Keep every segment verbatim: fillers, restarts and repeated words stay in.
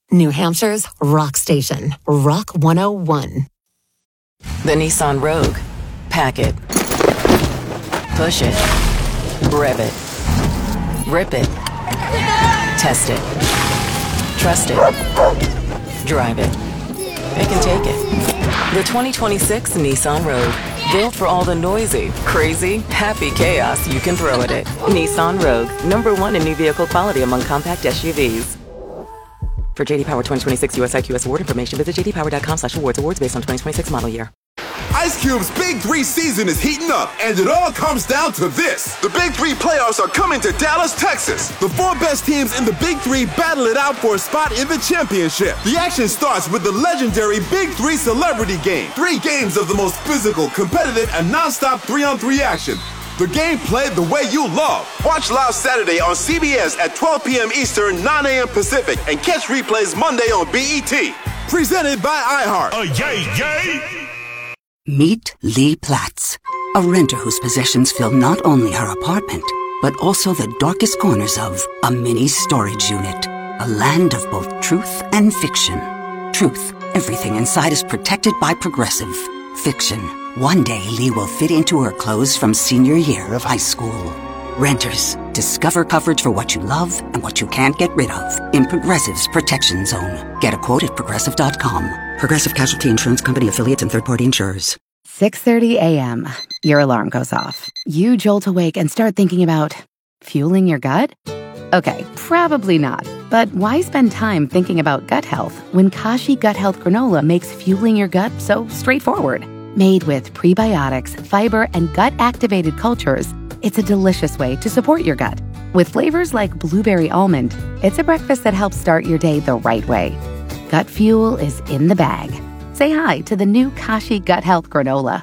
New Hampshire's rock station, Rock one oh one. The Nissan Rogue. Pack it. Push it. Rev it. Rip it. Test it. Trust it. Drive it. Pick and take it. The twenty twenty-six Nissan Rogue. Built for all the noisy, crazy, happy chaos you can throw at it. Nissan Rogue. Number one in new vehicle quality among compact S U Vs. For J D Power twenty twenty-six U S I Q S award information, visit j d power dot com slash awards. Awards based on twenty twenty-six model year. Ice Cube's Big Three season is heating up, and it all comes down to this. The Big Three playoffs are coming to Dallas, Texas. The four best teams in the Big Three battle it out for a spot in the championship. The action starts with the legendary Big Three Celebrity Game. Three games of the most physical, competitive, and non-stop three-on-three action. The game played the way you love. Watch live Saturday on C B S at twelve p.m. Eastern, nine a.m. Pacific, and catch replays Monday on B E T. Presented by iHeart. Oh, yay, yay! Meet Lee Platts, a renter whose possessions fill not only her apartment, but also the darkest corners of a mini storage unit. A land of both truth and fiction. Truth, everything inside is protected by Progressive. Fiction, one day Lee will fit into her clothes from senior year of high school. Renters, discover coverage for what you love and what you can't get rid of in Progressive's Protection Zone. Get a quote at progressive dot com. Progressive Casualty Insurance Company affiliates and third-party insurers. six thirty a.m. Your alarm goes off. You jolt awake and start thinking about fueling your gut? Okay, probably not. But why spend time thinking about gut health when Kashi Gut Health Granola makes fueling your gut so straightforward? Made with prebiotics, fiber, and gut-activated cultures, it's a delicious way to support your gut. With flavors like blueberry almond, it's a breakfast that helps start your day the right way. Gut fuel is in the bag. Say hi to the new Kashi Gut Health Granola.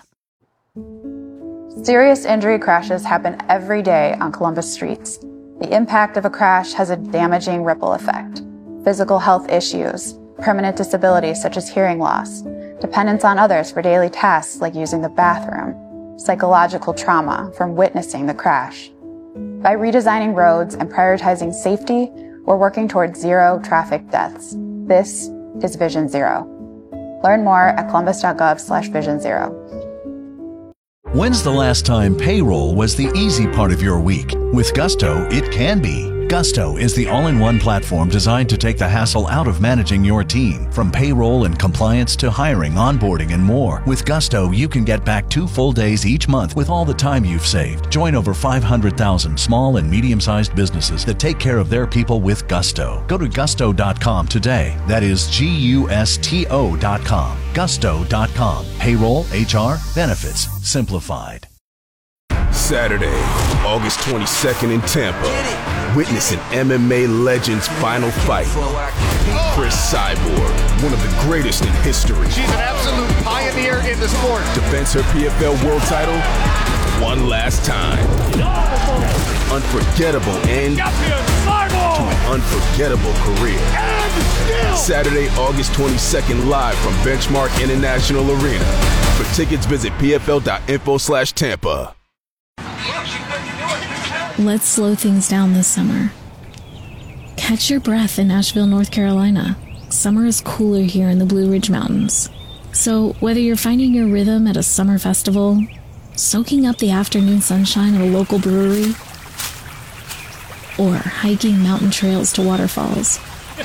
Serious injury crashes happen every day on Columbus streets. The impact of a crash has a damaging ripple effect. Physical health issues, permanent disabilities such as hearing loss, dependence on others for daily tasks like using the bathroom, psychological trauma from witnessing the crash. By redesigning roads and prioritizing safety, we're working towards zero traffic deaths. This is Vision Zero. Learn more at columbus.gov slash vision zero. When's the last time payroll was the easy part of your week? With Gusto, it can be. Gusto is the all-in-one platform designed to take the hassle out of managing your team. From payroll and compliance to hiring, onboarding, and more. With Gusto, you can get back two full days each month with all the time you've saved. Join over five hundred thousand small and medium-sized businesses that take care of their people with Gusto. Go to gusto dot com today. That is G U S T O dot com. gusto dot com. Payroll, H R, benefits, simplified. Saturday, August twenty-second in Tampa. Witness an M M A legend's final fight. Chris Cyborg, one of the greatest in history. She's an absolute pioneer in the sport. Defends her P F L world title one last time. Unforgettable end to an unforgettable career. Saturday, August twenty-second, live from Benchmark International Arena. For tickets, visit p f l dot info slash Tampa. Let's slow things down this summer. Catch your breath in Asheville, North Carolina. Summer is cooler here in the Blue Ridge Mountains. So whether you're finding your rhythm at a summer festival, soaking up the afternoon sunshine at a local brewery, or hiking mountain trails to waterfalls,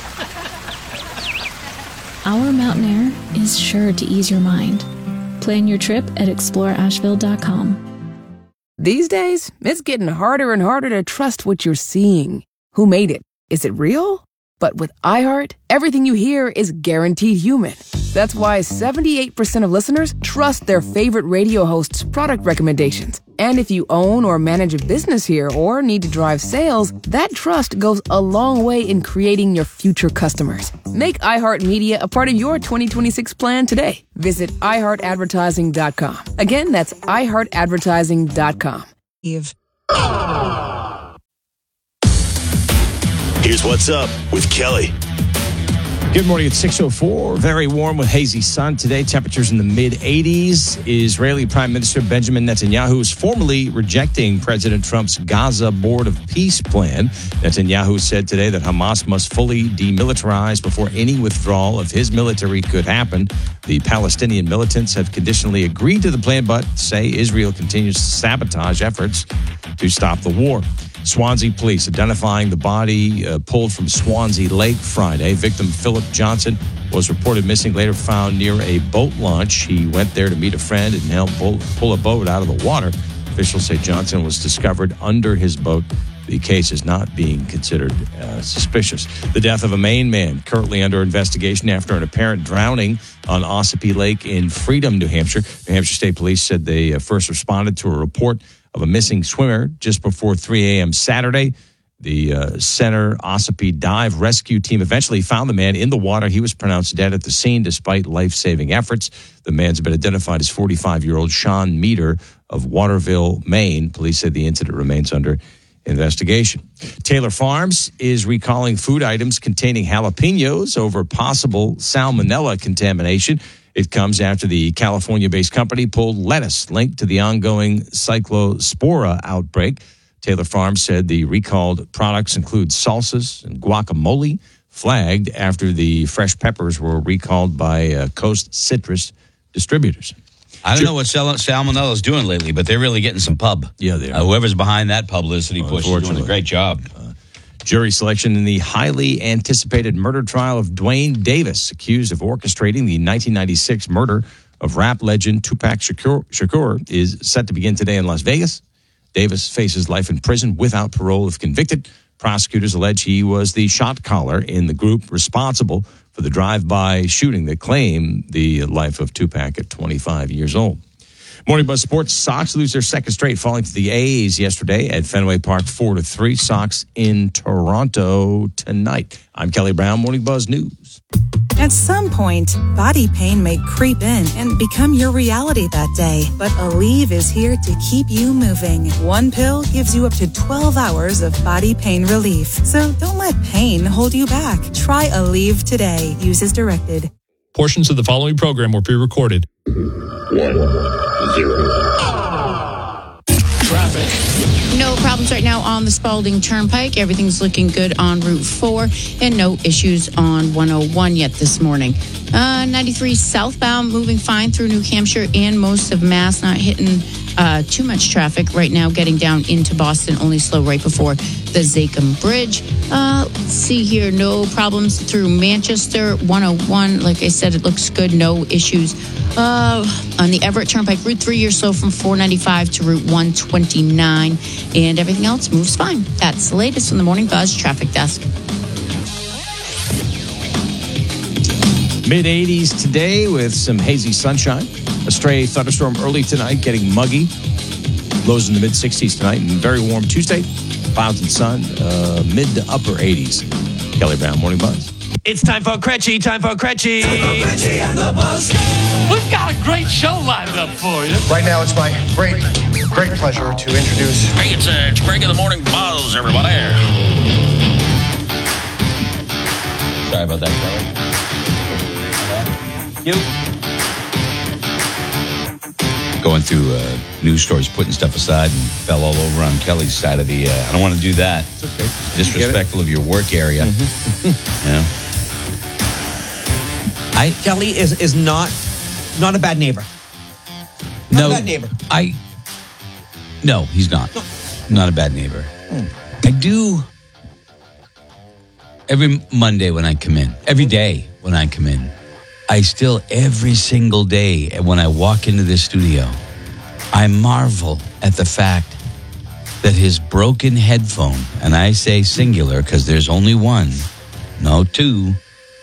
our mountain air is sure to ease your mind. Plan your trip at explore asheville dot com. These days, it's getting harder and harder to trust what you're seeing. Who made it? Is it real? But with iHeart, everything you hear is guaranteed human. That's why seventy-eight percent of listeners trust their favorite radio host's product recommendations. And if you own or manage a business here or need to drive sales, that trust goes a long way in creating your future customers. Make iHeartMedia a part of your twenty twenty-six plan today. Visit i heart advertising dot com. Again, that's i heart advertising dot com. Eve. Here's What's Up with Kelly. Good morning. It's six oh four. Very warm with hazy sun today. Temperatures in the mid-eighties. Israeli Prime Minister Benjamin Netanyahu is formally rejecting President Trump's Gaza Board of Peace plan. Netanyahu said today that Hamas must fully demilitarize before any withdrawal of his military could happen. The Palestinian militants have conditionally agreed to the plan, but say Israel continues to sabotage efforts to stop the war. Swansea police identifying the body uh, pulled from Swansea Lake Friday. Victim Philip Johnson was reported missing, later found near a boat launch. He went there to meet a friend and help pull, pull a boat out of the water. Officials say Johnson was discovered under his boat. The case is not being considered uh, suspicious. The death of a Maine man currently under investigation after an apparent drowning on Ossipee Lake in Freedom, New Hampshire. New Hampshire State Police said they uh, first responded to a report of a missing swimmer just before three a.m. Saturday. The uh, Center Ossipee Dive Rescue Team eventually found the man in the water. He was pronounced dead at the scene despite life-saving efforts. The man's been identified as forty-five-year-old Sean Meter of Waterville, Maine. Police said the incident remains under investigation. Taylor Farms is recalling food items containing jalapenos over possible salmonella contamination. It comes after the California-based company pulled lettuce linked to the ongoing cyclospora outbreak. Taylor Farms said the recalled products include salsas and guacamole, flagged after the fresh peppers were recalled by uh, Coast Citrus distributors. I don't know what Sal- Salmonella is doing lately, but they're really getting some pub. Yeah, they are. Uh, whoever's behind that publicity push is doing a great job. Uh, Jury selection in the highly anticipated murder trial of Dwayne Davis, accused of orchestrating the nineteen ninety-six murder of rap legend Tupac Shakur, Shakur, is set to begin today in Las Vegas. Davis faces life in prison without parole if convicted. Prosecutors allege he was the shot caller in the group responsible for the drive-by shooting that claimed the life of Tupac at twenty-five years old. Morning Buzz Sports. Sox lose their second straight, falling to the A's yesterday at Fenway Park, four to three. Sox in Toronto tonight. I'm Kelly Brown, Morning Buzz News. At some point, body pain may creep in and become your reality that day. But Aleve is here to keep you moving. One pill gives you up to twelve hours of body pain relief. So don't let pain hold you back. Try Aleve today. Use as directed. Portions of the following program were pre-recorded. One, zero. Traffic. No problems right now on the Spalding Turnpike. Everything's looking good on Route four and no issues on one oh one yet this morning. Uh, ninety-three southbound moving fine through New Hampshire and most of Mass, not hitting uh, too much traffic right now, getting down into Boston, only slow right before the Zakim Bridge. Uh, let's see here, no problems through Manchester, one oh one. Like I said, it looks good, no issues. Uh, on the Everett Turnpike, Route three, you're slow from four ninety-five to Route one twenty-nine, and everything else moves fine. That's the latest on the Morning Buzz Traffic Desk. mid-eighties today with some hazy sunshine. A stray thunderstorm early tonight, getting muggy. Lows in the mid-sixties tonight, and very warm Tuesday. Clouds and sun, uh, mid to upper eighties. Kelly Brown, Morning Buzz. It's time for Cretchy, time for Cretchy. Time for Cretchy and the Buzz. We've got a great show lined up for you. Right now, it's my great, great pleasure to introduce... Hey, it's, uh, it's Greg in the Morning Buzz, everybody. Sorry about that, Kelly. You. Going through uh, news stories, putting stuff aside, and fell all over on Kelly's side of the... Uh, I don't want to do that. It's okay. Disrespectful of your work area. Mm-hmm. Yeah. I, Kelly is is not not a bad neighbor. Not no, a bad neighbor. I... No, he's not. No. Not a bad neighbor. Mm. I do... Every Monday when I come in, every day when I come in, I still, every single day when I walk into this studio, I marvel at the fact that his broken headphone, and I say singular because there's only one, no two,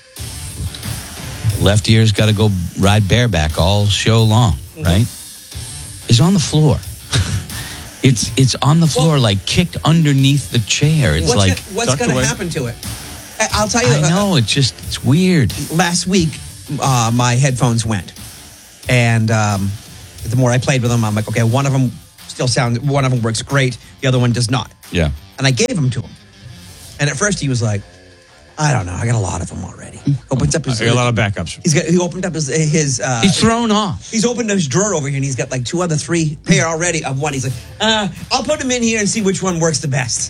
left ear's got to go ride bareback all show long, mm-hmm. right? Is on the floor. it's it's on the floor, well, like kicked underneath the chair. It's what's like... Gonna, what's going to happen to it? I'll tell you. I know, uh, it's just, it's weird. Last week, Uh, my headphones went, and um, the more I played with them, I'm like, okay, one of them still sounds, one of them works great, the other one does not. Yeah. And I gave them to him, and at first he was like, I don't know. I got a lot of them already. Opens up his. I got a lot of backups. He's got. He opened up his. his uh, he's thrown off. He's opened his drawer over here, and he's got like two other three pair already of one. He's like, uh, I'll put them in here and see which one works the best.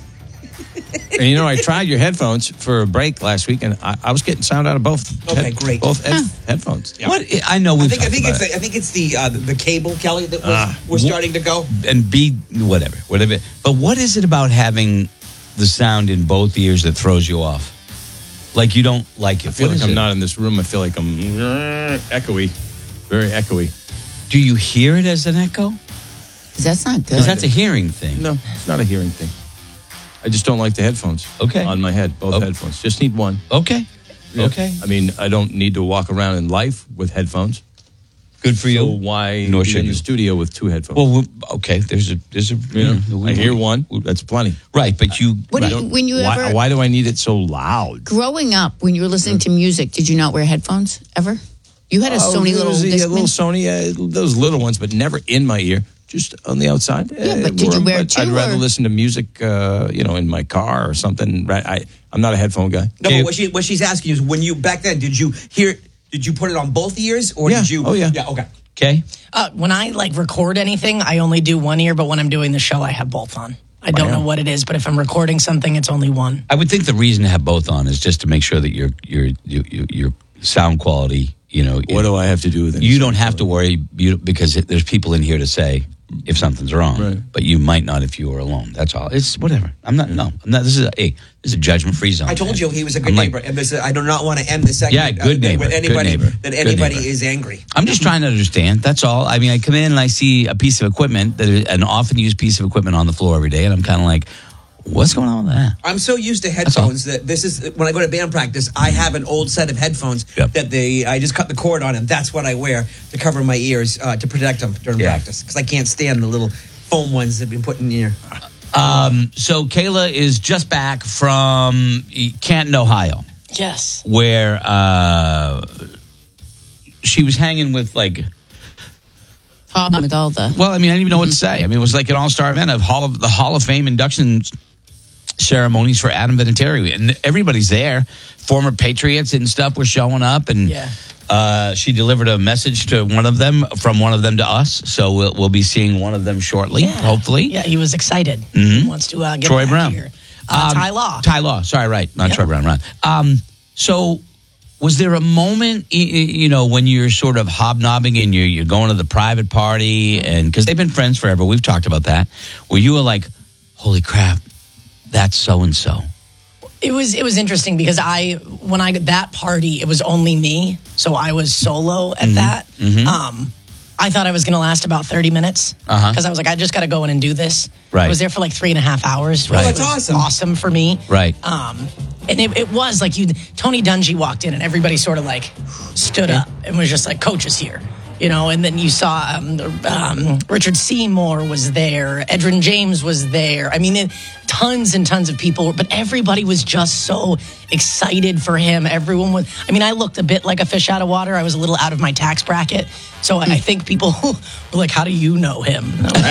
And you know, I tried your headphones for a break last week, and I, I was getting sound out of both. Okay, head, great. Both head, Huh. headphones. Yeah. What I know, we I think. I think it's. The, I think it's the uh, the, the cable, Kelly, that was, Uh, was starting to go. and be whatever, whatever. But what is it about having the sound in both ears that throws you off? Like you don't like it. I feel What like is I'm it? not in this room. I feel like I'm echoey, very echoey. Do you hear it as an echo? That's not good. Because that's a hearing thing. No, it's not a hearing thing. I just don't like the headphones. Okay. On my head, both Oh. headphones. Just need one. Okay. Yeah. Okay. I mean, I don't need to walk around in life with headphones. Good for you. So why Nor be should in you. the studio with two headphones? Well, we- okay. There's a there's a you know, I hear one. That's plenty. Right, but you. What do right. you- when you why, ever- why do I need it so loud? Growing up, when you were listening to music, did you not wear headphones ever? You had a Oh, Sony there little was a, Discman? little Sony, uh, those little ones, but never in my ear. Just on the outside. Yeah, but Uh, did you or- wear but two, I'd rather or- listen to music, uh, you know, in my car or something. Right? I, I'm not a headphone guy. No, but what, she, what she's asking is, when you back then, did you hear? Did you put it on both ears, or Yeah. did you? Oh, yeah. Yeah. Okay. Okay. Uh, when I like record anything, I only do one ear, but when I'm doing the show, I have both on. I don't know what it is, but if I'm recording something, it's only one. I would think the reason to have both on is just to make sure that your your your, your sound quality. You know, What do I have to do with it? you don't have to worry you, because it, there's people in here to say if something's wrong, Right. but you might not if you were alone. That's all. It's whatever. I'm not. No, I'm not. This is a hey, this is a judgment-free zone. I told you he was a good I'm like- neighbor, and this, I do not want to end the segment. Yeah, good uh, neighbor, with good anybody neighbor, that good anybody neighbor. is angry. I'm just trying to understand. That's all. I mean, I come in and I see a piece of equipment that is an often used piece of equipment on the floor every day, and I'm kind of like, what's going on with that? I'm so used to headphones that this is when I go to band practice. I have an old set of headphones that they I just cut the cord on, and that's what I wear to cover my ears uh, to protect them during Yeah. practice because I can't stand the little foam ones that have been put in the ear. Um, so Kayla is just back from Canton, Ohio, Yes. where uh, she was hanging with like. Tom with all the. Well, I mean, I didn't even know what to say. I mean, it was like an all-star event of Hall of the Hall of Fame induction ceremonies for Adam Vinatieri, and everybody's there. Former Patriots and stuff were showing up, and Yeah. uh, she delivered a message to one of them, from one of them to us. So we'll we'll be seeing one of them shortly, hopefully. Yeah, he was excited. Mhm. He wants to uh, get Troy back Brown. here. Uh, Um, Ty Law. Ty Law. Sorry, right. Not Yep. Troy Brown, right. Um, so was there a moment, y- y- you know, when you're sort of hobnobbing and you're, you're going to the private party, and because they've been friends forever, we've talked about that, where you were like, holy crap, that's so-and-so. It was it was interesting because I when I that party it was only me, so I was solo at Mhm. that. Mhm. Um, I thought I was going to last about thirty minutes because Uh-huh. I was like, I just got to go in and do this. Right. I was there for like three and a half hours. Right. Which Oh, that's was awesome. Awesome for me. Right. Um, and it, it was like you. Tony Dungy walked in and everybody sort of like stood up and was just like, "Coach is here." You know, and then you saw um, um, Richard Seymour was there, Edrin James was there. I mean, it, tons and tons of people, but everybody was just so excited for him. Everyone was, I mean, I looked a bit like a fish out of water. I was a little out of my tax bracket. So I think people were like, how do you know him? I'm like,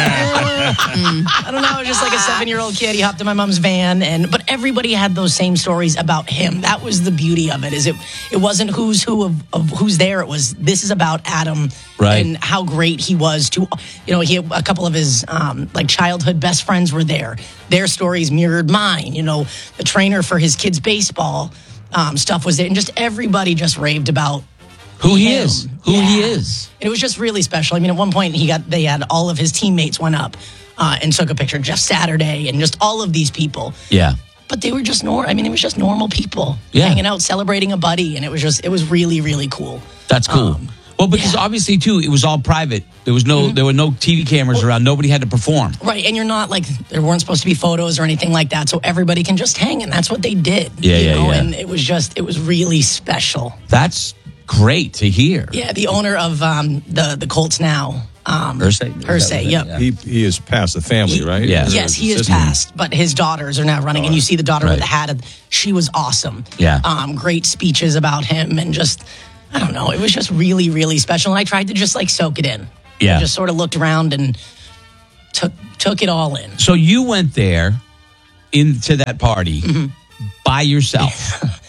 I don't know. I was just like a seven-year-old kid. He hopped in my mom's van, and but everybody had those same stories about him. That was the beauty of it. Is it? It wasn't who's who of, of who's there. It was this is about Adam Right. and how great he was to. You know, he a couple of his um, like childhood best friends were there. Their stories mirrored mine. You know, the trainer for his kids' baseball um, stuff was there, and just everybody just raved about Who he him. is. Who he is. It was just really special. I mean, at one point he got they had all of his teammates went up uh, and took a picture. Jeff Saturday and just all of these people. Yeah. But they were just normal. I mean, it was just normal people Yeah. hanging out, celebrating a buddy, and it was just it was really really cool. That's cool. Um, well, because obviously, too, it was all private. There was no, there were no T V cameras around. Nobody had to perform. Right, and you're not like there weren't supposed to be photos or anything like that, so everybody can just hang, and that's what they did. Yeah, you yeah, know? yeah. And it was just it was really special. That's great to hear. Yeah, the owner of um, the the Colts now, um, Irsay? Irsay, yep. He he is past the family, right? Yeah. Or Yes, he is sister? passed, but his daughters are now running, and you see the daughter with the hat. Of, she was awesome. Yeah. um, great speeches about him, and just I don't know, it was just really, really special. And I tried to just like soak it in. Yeah. I just sort of looked around and took took it all in. So you went there into that party by yourself.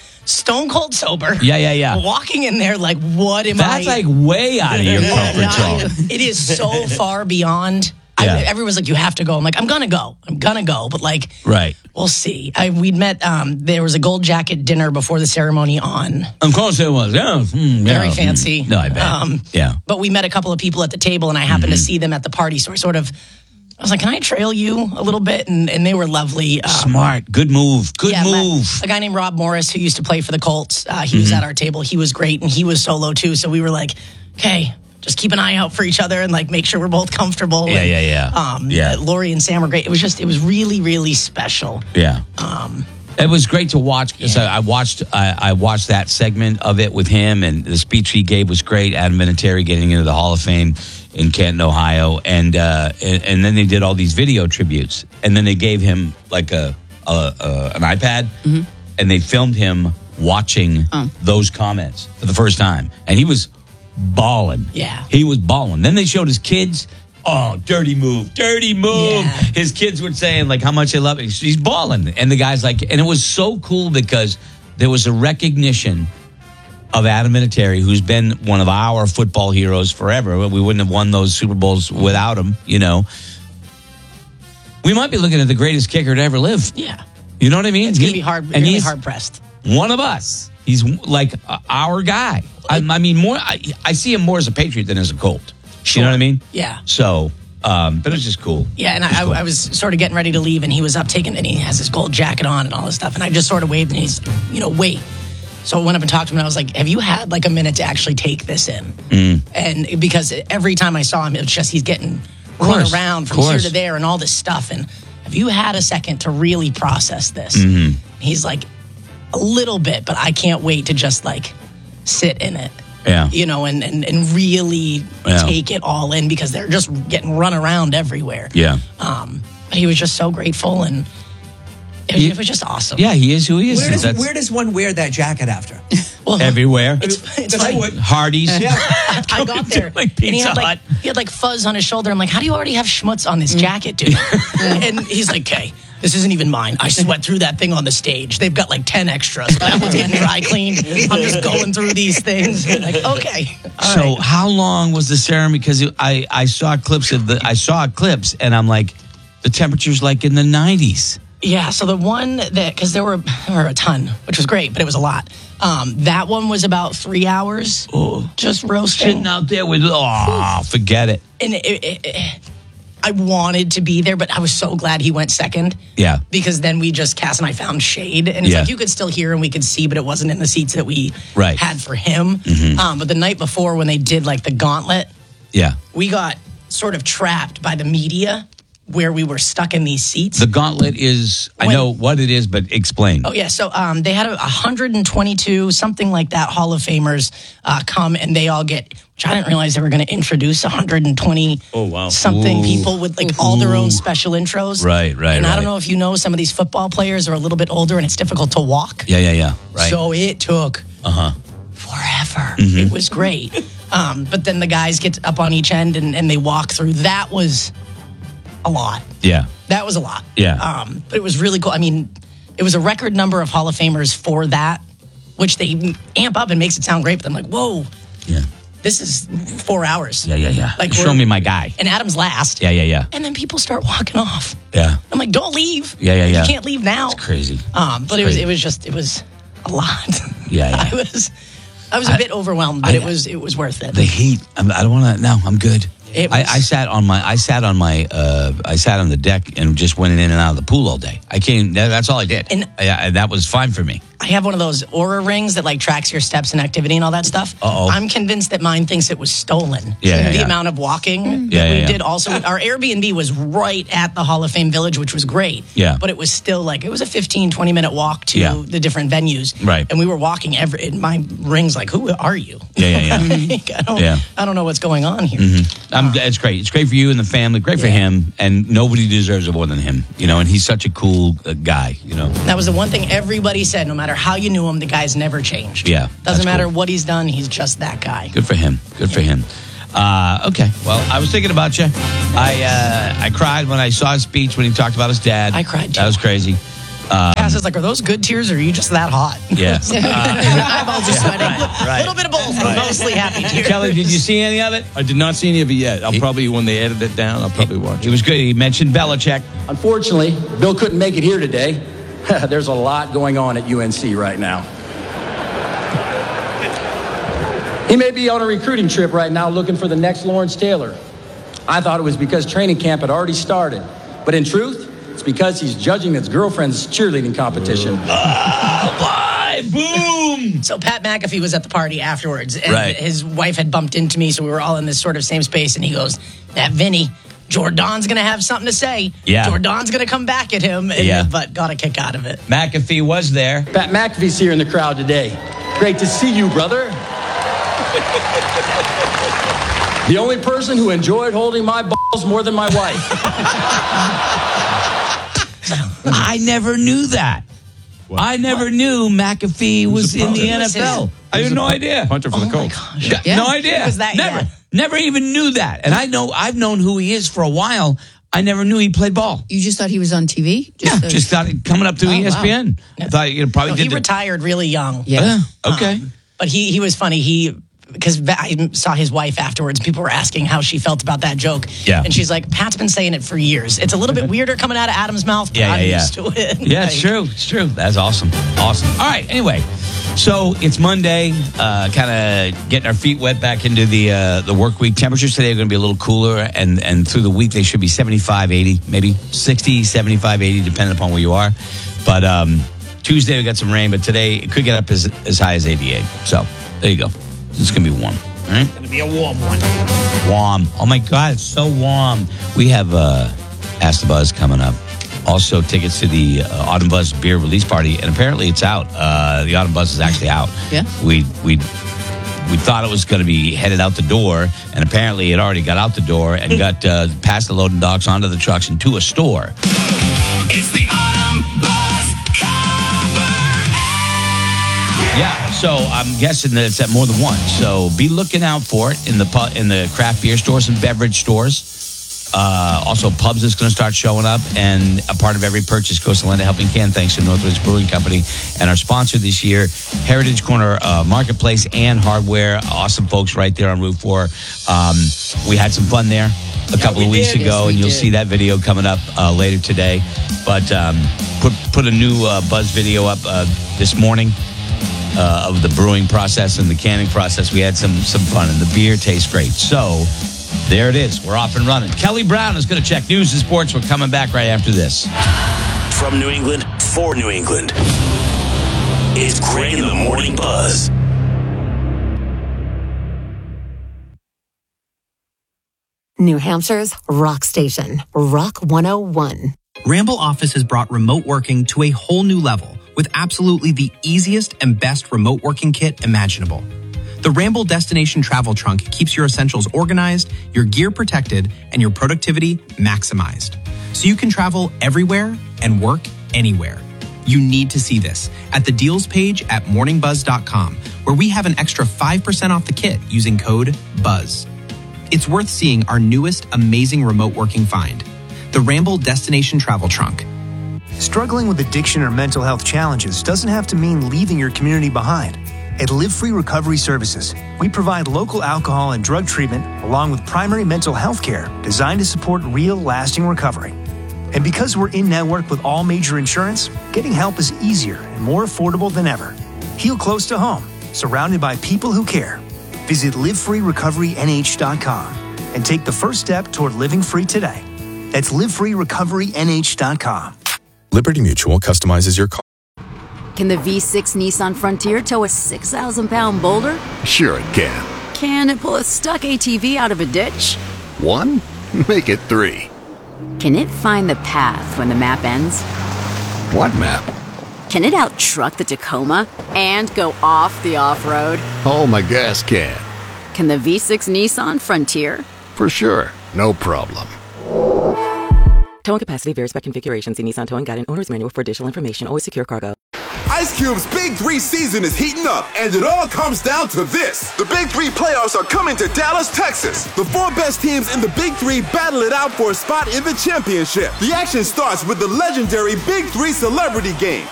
stone cold sober. Yeah, yeah, yeah. Walking in there like, what am That's I? like way out of your comfort zone. It is so far beyond. Yeah. I, everyone's like, you have to go. I'm like, I'm gonna go. I'm gonna go. But like, right. We'll see. I, we'd met. Um, there was a gold jacket dinner before the ceremony on. Of course it was. Yeah, mm, yeah. Very fancy. Mm. No, I bet. Um, yeah. But we met a couple of people at the table, and I happened mm-hmm. to see them at the party. So I sort of, I was like, can I trail you a little bit? And, and they were lovely. Um, Smart. Good move. Good yeah, move. Met a guy named Rob Morris who used to play for the Colts. Uh, he mm-hmm. was at our table. He was great, and he was solo too. So we were like, okay. Just keep an eye out for each other and like make sure we're both comfortable. Yeah, and, yeah, yeah. Um, yeah. Lori and Sam were great. It was just, it was really, really special. Yeah. Um, it was great to watch because yeah. I, I watched, I, I watched that segment of it with him, and the speech he gave was great. Adam Vinatieri getting into the Hall of Fame in Canton, Ohio, and uh, and, and then they did all these video tributes, and then they gave him like a, a, a an iPad, mm-hmm. and they filmed him watching oh. those comments for the first time, and he was balling. Yeah. He was balling. Then they showed his kids. Oh, dirty move. Dirty move. Yeah. His kids were saying, like, how much they love it. He's balling. And the guy's like, and it was so cool because there was a recognition of Adam Vinatieri, who's been one of our football heroes forever. We wouldn't have won those Super Bowls without him, you know. We might be looking at the greatest kicker to ever live. Yeah. You know what I mean? It's going to be hard, and he's hard pressed. One of us. He's like our guy. I, I mean, more. I, I see him more as a Patriot than as a Colt. Sure. You know what I mean? Yeah. So, um, but it was just cool. Yeah, and I, cool. I was sort of getting ready to leave, and he was up taking, and he has his gold jacket on and all this stuff, and I just sort of waved, and he's, you know, wait. So I went up and talked to him, and I was like, have you had like a minute to actually take this in? Mm. And because every time I saw him, it was just he's getting run around from here to there and all this stuff, and have you had a second to really process this? Mm-hmm. He's like, a little bit, but I can't wait to just like sit in it. Yeah. You know, and, and, and really yeah. take it all in because they're just getting run around everywhere. Yeah. Um, but he was just so grateful, and it was, he, it was just awesome. Yeah, he is who he is. Where does, where does one wear that jacket after? Well, everywhere. It's, it's funny. I would. Hardee's. Yeah. I got there. Like and he Pizza had like, Hut. he had like fuzz on his shoulder. I'm like, how do you already have schmutz on this jacket, dude? And he's like, okay. This isn't even mine. I sweat through that thing on the stage. They've got like ten extras. That one's getting dry cleaned. I'm just going through these things. Like, okay. All so right. how long was the ceremony? Because I, I saw clips of the I saw clips, and I'm like, the temperature's like in the nineties. Yeah. So the one that because there were there were a ton, which was great, but it was a lot. Um, that one was about three hours. Oh, just roasting. Sitting out there with oh, forget it. And it, it, it, I wanted to be there, but I was so glad he went second. Yeah. Because then we just, Cass and I found shade. And it's yeah. like you could still hear and we could see, but it wasn't in the seats that we right. had for him. Mm-hmm. Um, but the night before when they did like the gauntlet, yeah, we got sort of trapped by the media where we were stuck in these seats. The gauntlet is, when, I know what it is, but explain. Oh, yeah. So um, they had a, one hundred twenty-two, something like that, Hall of Famers uh, come, and they all get, which I didn't realize they were going to introduce one hundred twenty oh, wow. something Ooh. people with like all their own special intros. Right, right, And right. I don't know if you know, some of these football players are a little bit older and it's difficult to walk. Yeah, yeah, yeah. Right. So it took uh-huh. forever. Mm-hmm. It was great. Um, but then the guys get up on each end and, and they walk through. That was a lot. Yeah. That was a lot. Yeah. Um, but it was really cool. I mean, it was a record number of Hall of Famers for that, which they amp up and makes it sound great. But I'm like, whoa. Yeah. This is four hours. Yeah, yeah, yeah. Like show me my guy. And Adam's last. Yeah, yeah, yeah. And then people start walking off. Yeah. I'm like, don't leave. Yeah, yeah, yeah. You can't leave now. It's crazy. Um, but it's it was crazy. it was just it was a lot. Yeah, yeah. I was I was a I, bit overwhelmed, but I, it was it was worth it. The heat. I'm, I don't want to. No, I'm good. It I, was, I sat on my. I sat on my. Uh, I sat on the deck and just went in and out of the pool all day. I came. That, that's all I did, and, I, I, that was fine for me. I have one of those Aura rings that like tracks your steps and activity and all that stuff. Uh-oh. I'm convinced that mine thinks it was stolen. Yeah, yeah, the yeah. amount of walking Yeah, that yeah, we yeah. did. Also, our Airbnb was right at the Hall of Fame Village, which was great. Yeah. But it was still like, it was a fifteen, twenty minute walk to Yeah. the different venues. Right. And we were walking every, and my ring's like, who are you? Yeah, yeah, yeah. Like, I don't, Yeah. I don't know what's going on here. Mm-hmm. I'm, it's great. It's great for you and the family. Great for Yeah. him, and nobody deserves it more than him. You know, and he's such a cool uh, guy. You know. That was the one thing everybody said. No matter how you knew him, the guy's never changed. Yeah, Doesn't that's matter cool. what he's done. He's just that guy. Good for him. Good for him. Uh, okay. Well, I was thinking about you. I uh, I cried when I saw his speech when he talked about his dad. I cried, too. That was crazy. Um, Cass is like, are those good tears or are you just that hot? Yeah. Uh, Eyeballs are sweating. Right, right. A little bit of both, but mostly happy tears. Kelly, did you see any of it? I did not see any of it yet. I'll probably, when they edit it down, I'll probably watch it. It was good. He mentioned Belichick. Unfortunately, Bill couldn't make it here today. There's a lot going on at U N C right now. He may be on a recruiting trip right now looking for the next Lawrence Taylor. I thought it was because training camp had already started. But in truth, it's because he's judging his girlfriend's cheerleading competition. Oh, boy! Boom! So Pat McAfee was at the party afterwards, and right. his wife had bumped into me, so we were all in this sort of same space, and he goes, that Vinny, Jordan's going to have something to say. Yeah. Jordan's going to come back at him, and, yeah. but got a kick out of it. McAfee was there. Pat McAfee's here in the crowd today. Great to see you, brother. The only person who enjoyed holding my balls more than my wife. I never knew that. What? I never what? knew McAfee was, was in the N F L. I had no idea. Punter for oh the Colts. Yeah. Yeah. No idea. Was that, never. Yeah. Never even knew that. And I know I've known who he is for a while. I never knew he played ball. You just thought he was on T V? Just yeah, a... just thought coming up to oh, E S P N. Wow. I thought you know, probably no, did. He the... retired really young. Yeah. Uh, okay. Um, but he he was funny. He. Because I saw his wife afterwards. People were asking how she felt about that joke. Yeah. And she's like, Pat's been saying it for years. It's a little bit weirder coming out of Adam's mouth, but yeah, I'm yeah, yeah. used to it. Yeah, like, it's true. It's true. That's awesome. Awesome. All right. Anyway, so it's Monday. Uh, kind of getting our feet wet back into the uh, the work week. Temperatures today are going to be a little cooler. And, and through the week, they should be seventy-five, eighty, maybe sixty, seventy-five, eighty, depending upon where you are. But um, Tuesday, we got some rain. But today, it could get up as, as high as eighty-eight. So there you go. It's going to be warm. All right? It's going to be a warm one. Warm. Oh, my God. It's so warm. We have uh, Ask the Buzz coming up. Also, tickets to the uh, Autumn Buzz beer release party. And apparently, it's out. Uh, the Autumn Buzz is actually out. Yeah. We we we thought it was going to be headed out the door. And apparently, it already got out the door and got uh, past the loading docks onto the trucks and to a store. It's the Autumn Buzz cover. Yeah, so I'm guessing that it's at more than one. So be looking out for it in the pu- in the craft beer stores and beverage stores. Uh, also, pubs is going to start showing up, and a part of every purchase goes to lend a helping hand. Thanks to Northwoods Brewing Company and our sponsor this year, Heritage Corner uh, Marketplace and Hardware. Awesome folks right there on Route Four. Um, we had some fun there a couple yeah, of weeks did. ago, yes, and you'll did. see that video coming up uh, later today. But um, put put a new uh, Buzz video up uh, this morning. Uh, of the brewing process and the canning process. We had some some fun, and the beer tastes great. So there it is. We're off and running. Kelly Brown is going to check news and sports. We're coming back right after this. From New England, for New England, it's Greg in the Morning Buzz. New Hampshire's rock station, Rock one oh one. Ramble Office has brought remote working to a whole new level with absolutely the easiest and best remote working kit imaginable. The Ramble Destination Travel Trunk keeps your essentials organized, your gear protected, and your productivity maximized. So you can travel everywhere and work anywhere. You need to see this at the deals page at morning buzz dot com, where we have an extra five percent off the kit using code BUZZ. It's worth seeing our newest amazing remote working find, the Ramble Destination Travel Trunk. Struggling with addiction or mental health challenges doesn't have to mean leaving your community behind. At Live Free Recovery Services, we provide local alcohol and drug treatment along with primary mental health care designed to support real, lasting recovery. And because we're in-network with all major insurance, getting help is easier and more affordable than ever. Heal close to home, surrounded by people who care. Visit live free recovery n h dot com and take the first step toward living free today. That's live free recovery n h dot com. Liberty Mutual customizes your car. Can the V six Nissan Frontier tow a six thousand pound boulder? Sure it can. Can it pull a stuck A T V out of a ditch? One? Make it three. Can it find the path when the map ends? What map? Can it out-truck the Tacoma and go off the off-road? Oh, my gas can. Can the V six Nissan Frontier? For sure. No problem. Towing capacity varies by configuration. See Nissan Towing Guide and Owner's Manual for additional information. Always secure cargo. Ice Cube's Big Three season is heating up, and it all comes down to this. The Big Three playoffs are coming to Dallas, Texas. The four best teams in the Big Three battle it out for a spot in the championship. The action starts with the legendary Big Three Celebrity Game,